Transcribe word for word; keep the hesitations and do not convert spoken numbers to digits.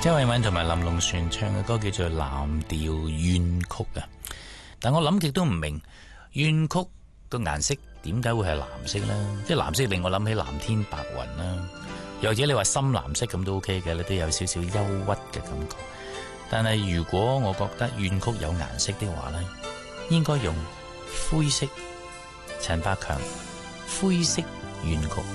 周慧敏同埋林隆璇唱嘅歌叫做《藍調怨曲》啊，但我諗極都唔明怨曲個顏色點解會係藍色呢？即係藍色令我諗起藍天白雲啦，又或者你話深藍色咁都 OK 嘅，你都有少少憂鬱嘅感覺。但係如果我覺得怨曲有顏色的話呢，應該用灰色。陳百強灰色怨曲。